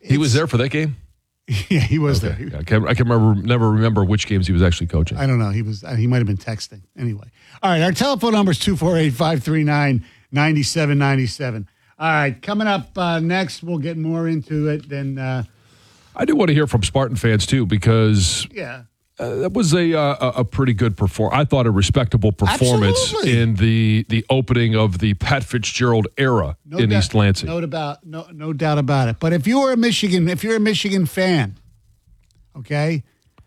He was there for that game? Yeah, he was there. I can never remember which games he was actually coaching. I don't know. He might have been texting. Anyway. All right, our telephone number is 248-539-9797. All right, coming up next, we'll get more into it. Then I do want to hear from Spartan fans, too, because that was a pretty good performance. I thought a respectable performance in the opening of the Pat Fitzgerald era East Lansing. No doubt about it. But if you're a Michigan fan, okay,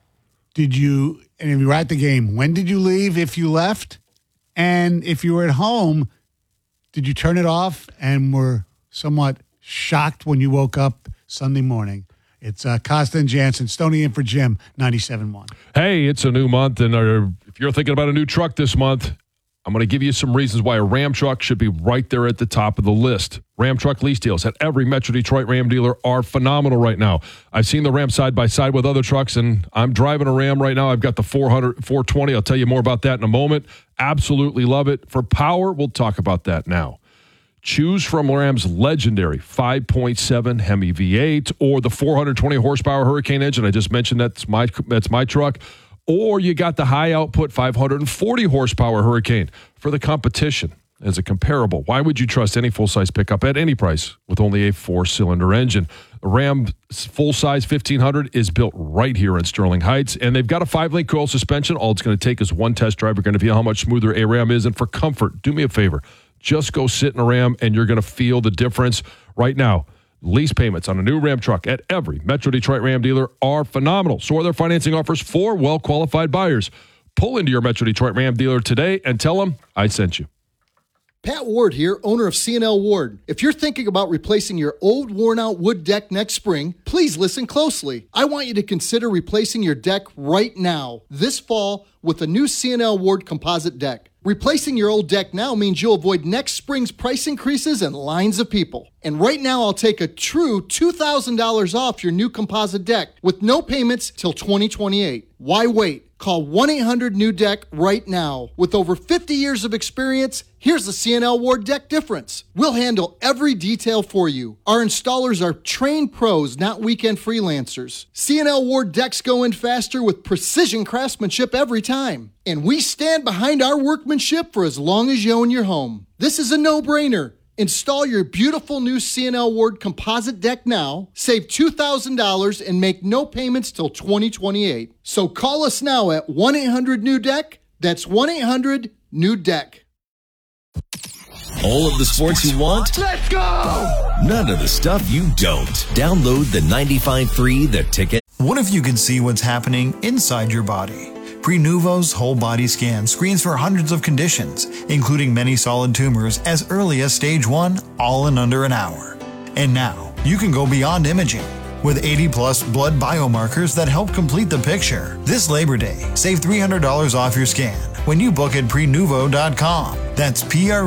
and if you were at the game, when did you leave if you left? And if you were at home, did you turn it off and were somewhat shocked when you woke up Sunday morning? It's Costa and Jansen, Stoney in for Jim, 97.1. Hey, it's a new month, and if you're thinking about a new truck this month, I'm going to give you some reasons why a Ram truck should be right there at the top of the list. Ram truck lease deals at every Metro Detroit Ram dealer are phenomenal right now. I've seen the Ram side by side with other trucks, and I'm driving a Ram right now. I've got the 420. I'll tell you more about that in a moment. Absolutely love it. For power, we'll talk about that now. Choose from Ram's legendary 5.7 Hemi V8 or the 420 horsepower Hurricane engine. I just mentioned that's my truck. Or you got the high output 540 horsepower Hurricane for the competition as a comparable. Why would you trust any full-size pickup at any price with only a 4-cylinder engine? The Ram full-size 1500 is built right here in Sterling Heights, and they've got a 5-link coil suspension. All it's going to take is one test drive. You're going to feel how much smoother a Ram is. And for comfort, do me a favor. Just go sit in a Ram, and you're going to feel the difference right now. Lease payments on a new Ram truck at every Metro Detroit Ram dealer are phenomenal. So are their financing offers for well-qualified buyers. Pull into your Metro Detroit Ram dealer today and tell them I sent you. Pat Ward here, owner of C&L Ward. If you're thinking about replacing your old worn-out wood deck next spring, please listen closely. I want you to consider replacing your deck right now, this fall, with a new C&L Ward composite deck. Replacing your old deck now means you'll avoid next spring's price increases and lines of people. And right now, I'll take a true $2,000 off your new composite deck with no payments till 2028. Why wait? Call 1-800-NEW-DECK right now. With over 50 years of experience, here's the C&L Ward deck difference. We'll handle every detail for you. Our installers are trained pros, not weekend freelancers. C&L Ward decks go in faster with precision craftsmanship every time. And we stand behind our workmanship for as long as you own your home. This is a no-brainer. Install your beautiful new C&L Ward composite deck now, save $2,000, and make no payments till 2028. So call us now at 1-800-NEW-DECK. That's 1-800-NEW-DECK. All of the sports you want? Let's go! None of the stuff you don't. Download the 95.3 The Ticket. What if you could see what's happening inside your body? Prenuvo's whole body scan screens for hundreds of conditions, including many solid tumors as early as stage 1, all in under an hour. And now, you can go beyond imaging. With 80-plus blood biomarkers that help complete the picture. This Labor Day, save $300 off your scan when you book at Prenuvo.com. That's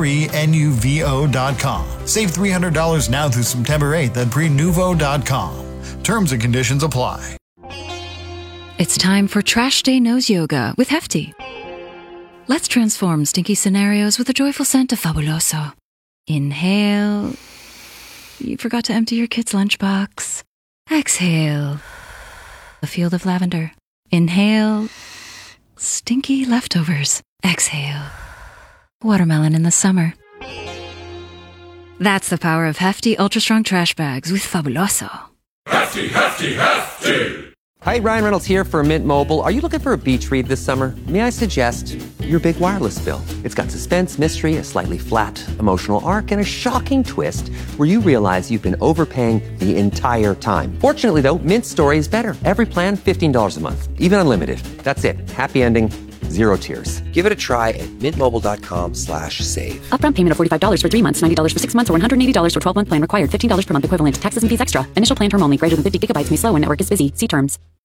Prenuvo.com. Save $300 now through September 8th at Prenuvo.com. Terms and conditions apply. It's time for Trash Day Nose Yoga with Hefty. Let's transform stinky scenarios with the joyful scent of Fabuloso. Inhale. You forgot to empty your kid's lunchbox. Exhale. A field of lavender. Inhale. Stinky leftovers. Exhale. Watermelon in the summer. That's the power of Hefty Ultra Strong Trash Bags with Fabuloso. Hefty, hefty, hefty! Hi, Ryan Reynolds here for Mint Mobile. Are you looking for a beach read this summer? May I suggest your big wireless bill? It's got suspense, mystery, a slightly flat emotional arc, and a shocking twist where you realize you've been overpaying the entire time. Fortunately, though, Mint's story is better. Every plan, $15 a month, even unlimited. That's it. Happy ending. Zero tears. Give it a try at mintmobile.com/save. Upfront payment of $45 for 3 months, $90 for 6 months, or $180 for 12-month plan required. $15 per month equivalent. Taxes and fees extra. Initial plan term only. Greater than 50 gigabytes may slow when network is busy. See terms.